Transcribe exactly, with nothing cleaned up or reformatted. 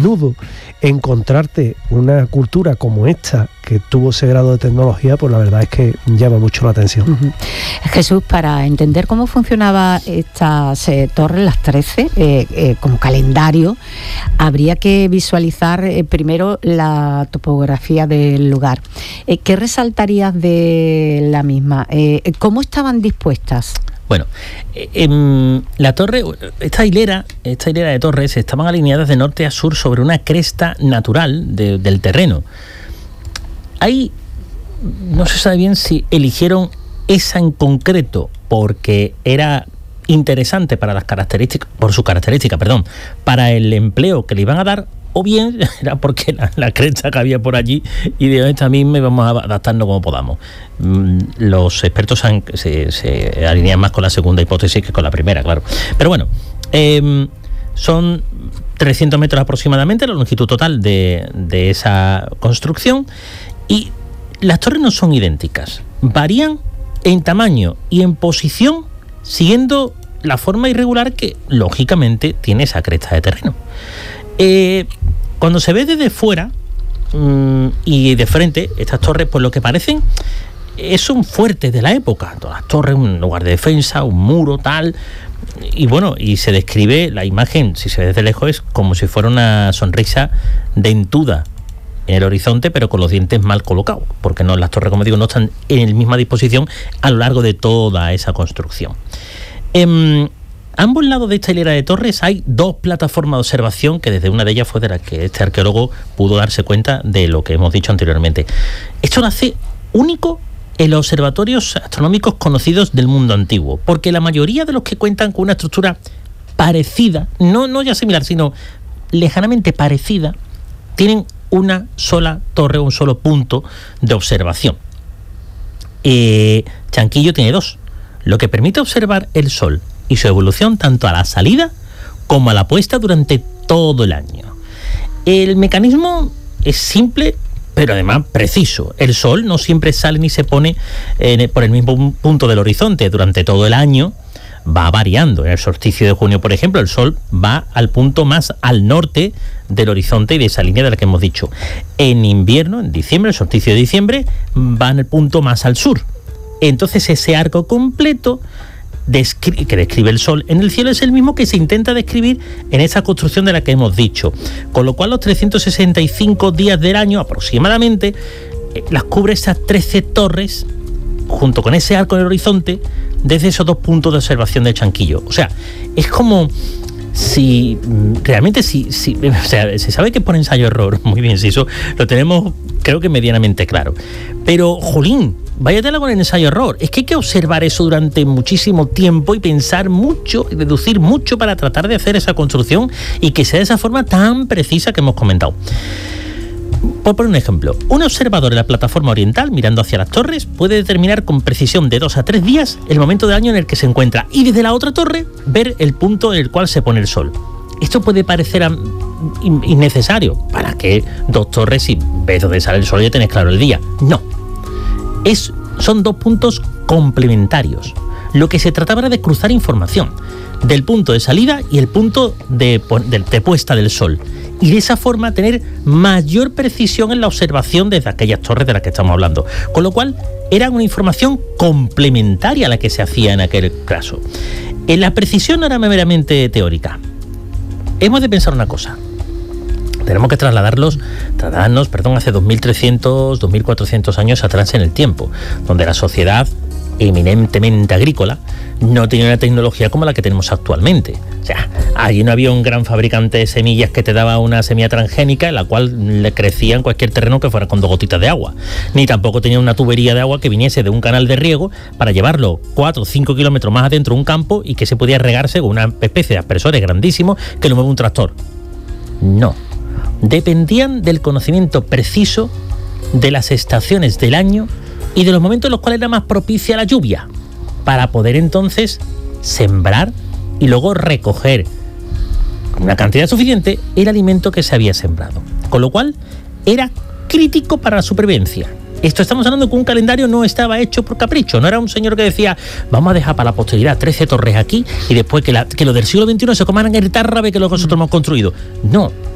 desnudo, encontrarte una cultura como esta, que tuvo ese grado de tecnología, pues la verdad es que llama mucho la atención. Uh-huh. Jesús, para entender cómo funcionaba estas eh, torres, las trece, eh, eh, como calendario, habría que visualizar eh, primero la topografía del lugar. Eh, ¿Qué resaltarías de la misma? Eh, ¿Cómo estaban dispuestas? Bueno, eh, eh, la torre, esta hilera, esta hilera de torres estaban alineadas de norte a sur sobre una cresta natural de, del terreno. Ahí no se sabe bien si eligieron esa en concreto porque era interesante para las características, por su característica, perdón, para el empleo que le iban a dar, o bien era porque la, la cresta que había por allí y de esta misma vamos a adaptarnos como podamos. Los expertos han, se, se alinean más con la segunda hipótesis que con la primera, claro. Pero bueno, eh, son trescientos metros aproximadamente la longitud total de, de esa construcción, y las torres no son idénticas, varían en tamaño y en posición siguiendo la forma irregular que lógicamente tiene esa cresta de terreno. Eh, cuando se ve desde fuera mmm, y de frente, estas torres, pues lo que parecen es un fuerte de la época. Todas las torres, un lugar de defensa, un muro, tal. Y bueno, y se describe la imagen, si se ve desde lejos, es como si fuera una sonrisa dentuda en el horizonte, pero con los dientes mal colocados, porque no, las torres, como digo, no están en la misma disposición a lo largo de toda esa construcción. Eh, A ambos lados de esta hilera de torres hay dos plataformas de observación, que desde una de ellas fue de la que este arqueólogo pudo darse cuenta de lo que hemos dicho anteriormente. Esto lo hace único en los observatorios astronómicos conocidos del mundo antiguo, porque la mayoría de los que cuentan con una estructura parecida, no, no ya similar, sino lejanamente parecida, tienen una sola torre, un solo punto de observación. Eh, Chanquillo tiene dos, lo que permite observar el Sol y su evolución tanto a la salida como a la puesta durante todo el año. El mecanismo es simple, pero además preciso. El Sol no siempre sale ni se pone eh, por el mismo punto del horizonte durante todo el año, va variando. En el solsticio de junio, por ejemplo, el Sol va al punto más al norte del horizonte y de esa línea de la que hemos dicho. En invierno, en diciembre, el solsticio de diciembre, va en el punto más al sur. Entonces ese arco completo Descri- que describe el Sol en el cielo es el mismo que se intenta describir en esa construcción de la que hemos dicho, con lo cual los trescientos sesenta y cinco días del año aproximadamente eh, las cubre esas trece torres junto con ese arco en el horizonte desde esos dos puntos de observación de Chanquillo. O sea, es como si realmente si, si o sea, se sabe que es por ensayo-error, muy bien, si eso lo tenemos creo que medianamente claro, pero jolín, váyatela con el ensayo-error. Es que hay que observar eso durante muchísimo tiempo y pensar mucho y deducir mucho para tratar de hacer esa construcción y que sea de esa forma tan precisa que hemos comentado. Por poner un ejemplo, un observador en la plataforma oriental mirando hacia las torres puede determinar con precisión de dos a tres días el momento del año en el que se encuentra y desde la otra torre ver el punto en el cual se pone el Sol. Esto puede parecer innecesario. ¿Para qué dos torres si ves dónde sale el Sol y ya tenés claro el día? No. Es, son dos puntos complementarios. Lo que se trataba era de cruzar información del punto de salida y el punto de, de, de puesta del Sol, y de esa forma tener mayor precisión en la observación desde aquellas torres de las que estamos hablando, con lo cual era una información complementaria a la que se hacía en aquel caso. En la precisión no era meramente teórica. Hemos de pensar una cosa. Tenemos que trasladarlos, trasladarnos, perdón, hace dos mil trescientos, dos mil cuatrocientos años atrás en el tiempo, donde la sociedad eminentemente agrícola no tenía una tecnología como la que tenemos actualmente. O sea, allí no había un gran fabricante de semillas que te daba una semilla transgénica en la cual le crecía en cualquier terreno que fuera con dos gotitas de agua. Ni tampoco tenía una tubería de agua que viniese de un canal de riego para llevarlo cuatro o cinco kilómetros más adentro de un campo y que se podía regarse con una especie de aspersores grandísimos que lo mueve un tractor. No. Dependían del conocimiento preciso de las estaciones del año y de los momentos en los cuales era más propicia la lluvia, para poder entonces sembrar y luego recoger una cantidad suficiente el alimento que se había sembrado. Con lo cual era crítico para la supervivencia. Esto estamos hablando que un calendario no estaba hecho por capricho, no era un señor que decía vamos a dejar para la posteridad trece torres aquí y después que, la, que lo del siglo veintiuno se coman en el tárrabe que lo que nosotros hemos construido. No.